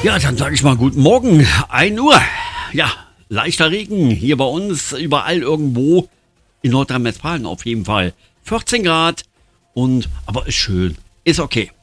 Ja, dann sage ich mal guten Morgen, 1 Uhr. Ja, leichter Regen hier bei uns, überall irgendwo in Nordrhein-Westfalen auf jeden Fall. 14 Grad aber ist schön, ist okay.